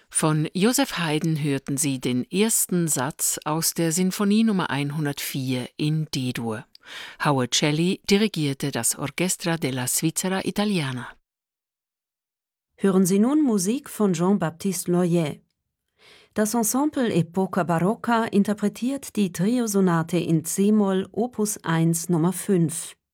Von Joseph Haydn hörten Sie den ersten Satz aus der Sinfonie Nummer 104 in D-Dur. Howard Shelley dirigierte das Orchestra della Svizzera Italiana. Hören Sie nun Musik von Jean-Baptiste Loyer. Das Ensemble Epoca Barocca interpretiert die Triosonate in c-Moll Opus 1 Nummer 5.